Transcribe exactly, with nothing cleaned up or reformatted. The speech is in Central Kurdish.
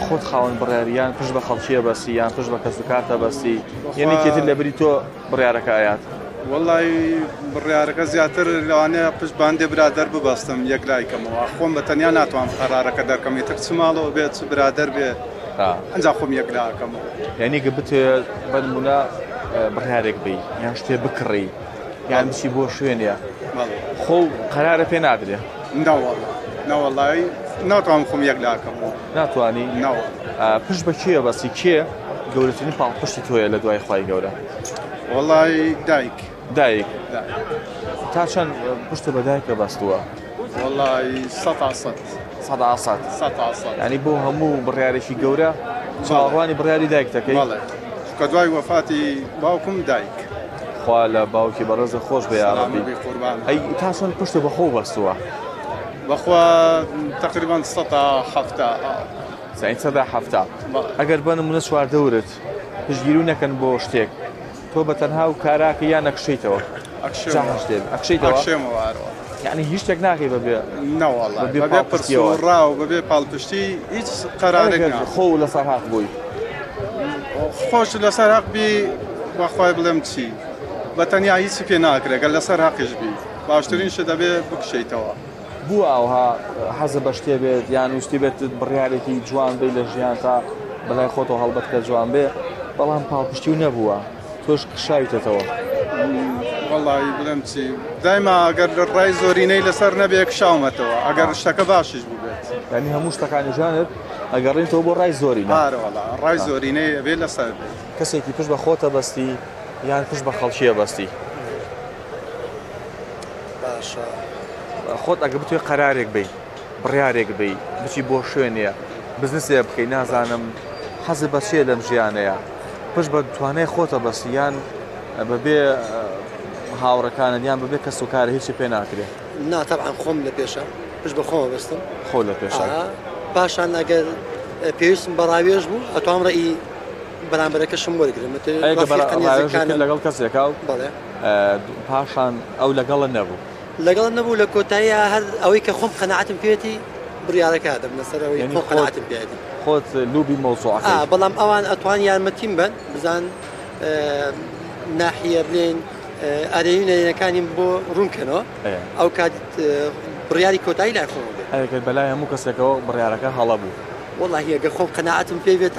خۆت خاوەن بڕیاریان پشت بە خەڵکیە بەسی یان پشت بە کەس و کارتە بەسی یعنی کێتر لەبری تۆ بڕیارەکە ئايات وڵی بڕیارەکە زیاتر لەوانەیە پشت باندێ برادەر ببەستم یەک لایکەمەوە خۆم بە تەنیا ناتوانم قەرارەکە دەرکەم تر چ ماڵەوە بێت چ برادەر بێ ئەنجا خۆم یەک لاکەمەوە یعنی کە بتێ بەنمونە بڕیارێک بی یان شتێ بکڕی یان بچی بۆ شوێنە خۆ قەرارە پێ نادرێ ناوەڵی ناتوانم خۆم یەک لاکەمەوە ناتوانی پشت بە کێ بەسی کێ گەورەترین پاڵپشتی تۆیە لە دوای خوای گەورە وڵی دایک دایک تا چەند پشتە بە دایکە بەستووە وڵی سەد سەد سەد سەد سەد سەد ینی بۆ هەموو بڕیارێکی گەورە چاوەڕوانی بڕیاری دایک دەکەی کە دوای وەفاتی باوکم دایک خوا لە باوکی بەڕێزە خۆش بێ یا ڕەبی ئەی تا چەند پشتە بەخۆ بەستووە بەخوا تقریبان سەد هەفتە سەدا هەفتە ئەگەر بنمونە چواردەورت پشتگیری و نەکەن بۆ شتێک تۆ بە تەنها و کاراکە یان نەکشیتەوە ئەکشیتەوە یعنی هیچ شتێک ناکەی بەبێ بەبێ پرسیڕا و بەبێ پاڵپشتی هیچ قەرارێک خۆ لەسەر حەق بووی خۆش لەسەر حەق بی وەخوای بڵێم چی بە تەنیا هیچ پێ ناکرێت گەر لەسەر حەقیش بی باشترین شت دەبێ بکشیتەوە بوو ئاوها حەزە بە شتێ بێت یان وشتی بێت بڕیارێکی جوان بێ لە ژیان تا بەلای خۆتەوە هەڵبەت کە جوان بێ بەڵام پاڵپشتی و نەبووە تۆش قشاویتەوە وڵی بڵێم چی دایما ئەگەر ڕای زۆرینەی لەسەر نەبێ کشاومەتەوە ئەگەر شتەکە باشیش بووبێت ینی هەموو شتەکانی ژانت ئەگەڕێنیتەوە بۆ ڕای زۆرینە ڕای زۆرینەی ئەبێ لەسەر کەسێکی پشت بە خۆتە بەستی یان پشت بە خەڵکیە بەستی باشە خۆت ئەگە بتوێ قەرارێک بی بڕیارێک بی بچی بۆ شوێنێ بزنسێ بکەی نازانم حەزە بە چێ لەم ژیانەیە پشت بە توانای خۆتە بەستی یان بەبێ هاوڕەکانن یان بەبێ کەس و کارە هیچی پێ ناکرێت نا طبعا خۆم لە پێشە پشت بە خۆمە بەستم خۆ لە پێشە پاشان ئەگەر پێویستم بەڕاوێژ بوو ئەتوانم ڕێی بەرامبەرەکەشم وەرگرم لەگەڵ کەسێکا و پاشان ئەو لەگەڵە نەبوو لەگەڵ نەبوو لە کۆتاییە هەر ئەوەی کە خۆم قەناعەتم پێێتی بڕیارەکە دەم لەسەرەوەی خۆ قەناعەتم پێێتی خۆت لوبی مۆزوعەکە بەڵام ئەوان ئەتوان یارمەتیم بن بزان ناحیە بڵێن ئارێنینەکانیم بۆ ڕوونکەنەوە ئەو کات بڕیاری کۆتایی لای خۆ بێت بەلای هەموو کەسێکەوە بڕیارەکە هەڵە بوو وڵی ئەگەر خۆم قەناعەتم پێ بێت